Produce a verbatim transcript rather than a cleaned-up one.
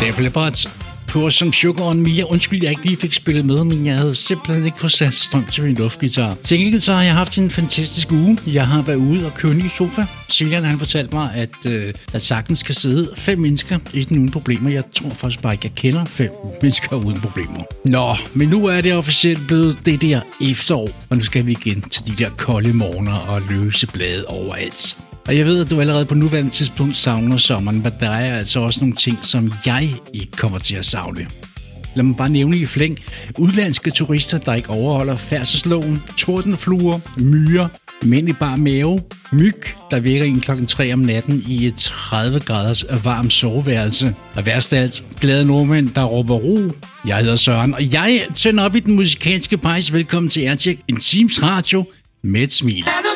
Def på som Sugar on Me. Undskyld, jeg ikke lige fik spillet med, men jeg havde simpelthen ikke fået sat strøm til min luftgitar. Til gengæld så har jeg haft en fantastisk uge. Jeg har været ude og købe en ny sofa. Siljan, han fortalte mig, at øh, der sagtens kan sidde fem mennesker i den uden problemer. Jeg tror faktisk bare ikke, jeg kender fem mennesker uden problemer. Nå, men nu er det officielt blevet det der efterår, og nu skal vi igen til de der kolde morgener og løse blade overalt. Og jeg ved, at du allerede på nuværende tidspunkt savner sommeren, men der er altså også nogle ting, som jeg ikke kommer til at savne. Lad mig bare nævne i flæng. Udlandske turister, der ikke overholder færdselsloven, tordenfluer, myrer, mænd i bar mave, myg, der virker en klokken tre om natten i et tredive graders varmt soveværelse. Og værst af alt, glade nordmænd, der råber ro. Jeg hedder Søren, og jeg tænder op i den musikalske pejs. Velkommen til Aircheck, en times radio med et smil.